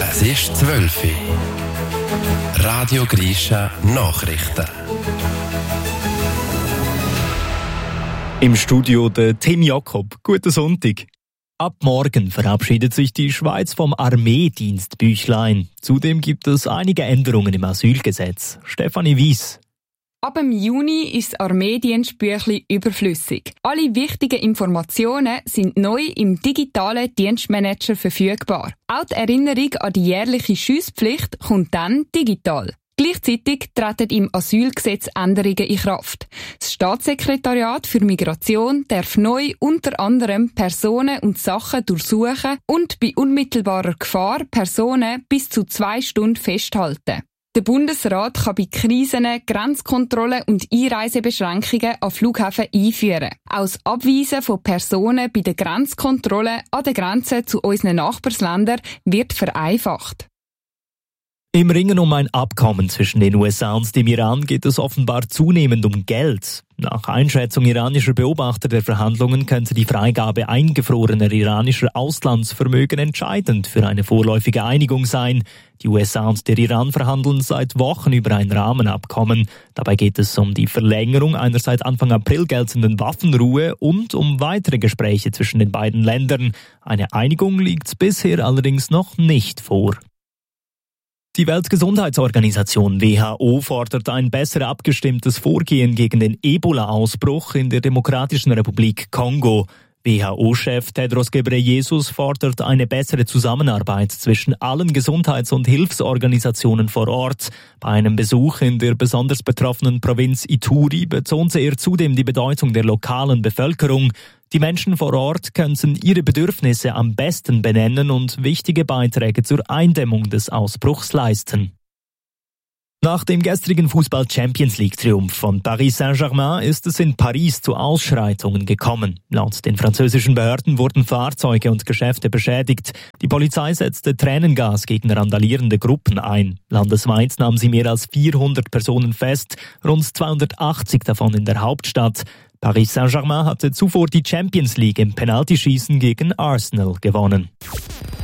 Es ist 12 Uhr. Radio Grisha Nachrichten. Im Studio der Tim Jakob. Guten Sonntag. Ab morgen verabschiedet sich die Schweiz vom Armeedienstbüchlein. Zudem gibt es einige Änderungen im Asylgesetz. Stefanie Weiss. Ab dem Juni ist das Armeedienstbüchlein überflüssig. Alle wichtigen Informationen sind neu im digitalen Dienstmanager verfügbar. Auch die Erinnerung an die jährliche Schiesspflicht kommt dann digital. Gleichzeitig treten im Asylgesetz Änderungen in Kraft. Das Staatssekretariat für Migration darf neu unter anderem Personen und Sachen durchsuchen und bei unmittelbarer Gefahr Personen bis zu 2 Stunden festhalten. Der Bundesrat kann bei Krisen Grenzkontrollen und Einreisebeschränkungen an Flughäfen einführen. Auch das Abweisen von Personen bei der Grenzkontrolle an der Grenze zu unseren Nachbarländern wird vereinfacht. Im Ringen um ein Abkommen zwischen den USA und dem Iran geht es offenbar zunehmend um Geld. Nach Einschätzung iranischer Beobachter der Verhandlungen könnte die Freigabe eingefrorener iranischer Auslandsvermögen entscheidend für eine vorläufige Einigung sein. Die USA und der Iran verhandeln seit Wochen über ein Rahmenabkommen. Dabei geht es um die Verlängerung einer seit Anfang April geltenden Waffenruhe und um weitere Gespräche zwischen den beiden Ländern. Eine Einigung liegt bisher allerdings noch nicht vor. Die Weltgesundheitsorganisation WHO fordert ein besser abgestimmtes Vorgehen gegen den Ebola-Ausbruch in der Demokratischen Republik Kongo. WHO-Chef Tedros Ghebreyesus fordert eine bessere Zusammenarbeit zwischen allen Gesundheits- und Hilfsorganisationen vor Ort. Bei einem Besuch in der besonders betroffenen Provinz Ituri betonte er zudem die Bedeutung der lokalen Bevölkerung. Die Menschen vor Ort könnten ihre Bedürfnisse am besten benennen und wichtige Beiträge zur Eindämmung des Ausbruchs leisten. Nach dem gestrigen Fußball-Champions-League-Triumph von Paris Saint-Germain ist es in Paris zu Ausschreitungen gekommen. Laut den französischen Behörden wurden Fahrzeuge und Geschäfte beschädigt. Die Polizei setzte Tränengas gegen randalierende Gruppen ein. Landesweit nahm sie mehr als 400 Personen fest, rund 280 davon in der Hauptstadt. Paris Saint-Germain hatte zuvor die Champions League im Penaltyschießen gegen Arsenal gewonnen.